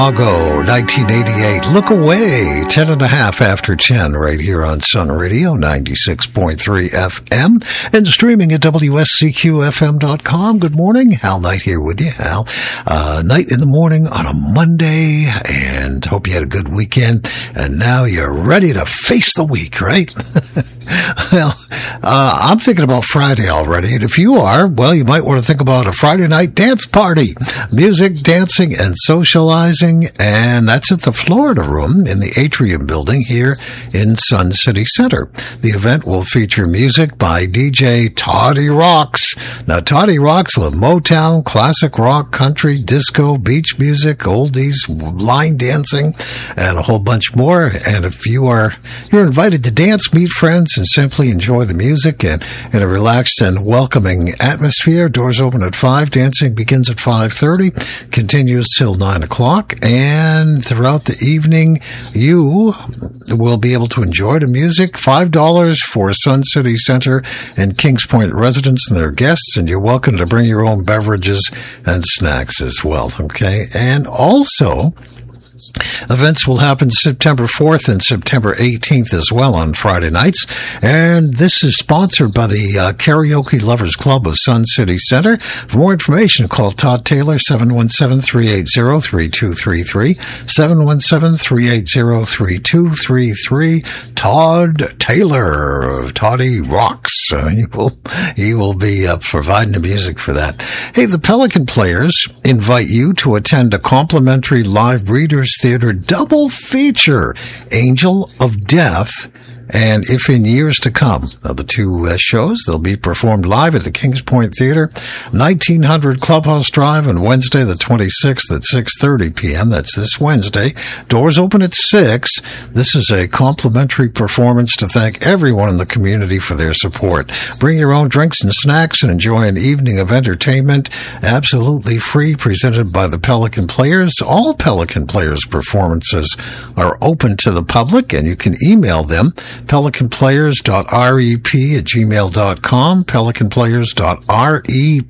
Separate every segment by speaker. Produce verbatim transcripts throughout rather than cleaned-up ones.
Speaker 1: Chicago, nineteen eighty-eight. Look Away, ten and a half after ten, right here on Sun Radio, ninety-six point three F M, and streaming at W S C Q F M dot com. Good morning. Hal Knight here with you, Hal. Uh, night in the morning on a Monday, and hope you had a good weekend, and now you're ready to face the week, right? Well, uh, I'm thinking about Friday already, and if you are, well, you might want to think about a Friday night dance party. Music, dancing, and socializing, and that's at the Florida Room in the Atrium Building here in Sun City Center. The event will feature music by D J Toddy Rocks. Now, Toddy Rocks with Motown, classic rock, country, disco, beach music, oldies, line dancing, and a whole bunch more. And if you are, you're invited to dance, meet friends, and simply enjoy the music and in a relaxed and welcoming atmosphere. Doors open at five. Dancing begins at five thirty, continues till nine o'clock. And throughout the evening, you will be able to enjoy the music. five dollars for Sun City Center and Kings Point residents and their guests. And you're welcome to bring your own beverages and snacks as well. Okay. And also, events will happen September fourth and September eighteenth as well on Friday nights. And this is sponsored by the uh, Karaoke Lovers Club of Sun City Center. For more information, call Todd Taylor, seven one seven, three eight zero, three two three three, seven one seven, three eight zero, three two three three. Todd Taylor, Toddy Rocks. Uh, he will, he will be uh, providing the music for that. Hey, the Pelican Players invite you to attend a complimentary live Readers Theater double feature, Angel of Death and If in Years to Come. Now, the two uh, shows, they'll be performed live at the Kings Point Theater, nineteen hundred Clubhouse Drive, on Wednesday the twenty-sixth at six thirty p.m. That's this Wednesday. Doors open at six. This is a complimentary performance to thank everyone in the community for their support. Bring your own drinks and snacks and enjoy an evening of entertainment, absolutely free, presented by the Pelican Players. All Pelican Players performances are open to the public, and you can email them, pelican players dot rep at gmail dot com, pelican players dot rep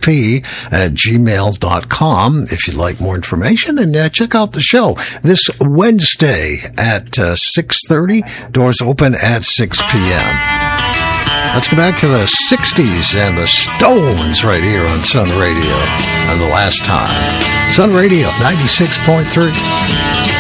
Speaker 1: at gmail dot com if you'd like more information. And uh, check out the show this Wednesday at uh, six thirty. Doors open at six p.m. Let's go back to the sixties and the Stones right here on Sun Radio. And the last time, Sun Radio ninety-six point three.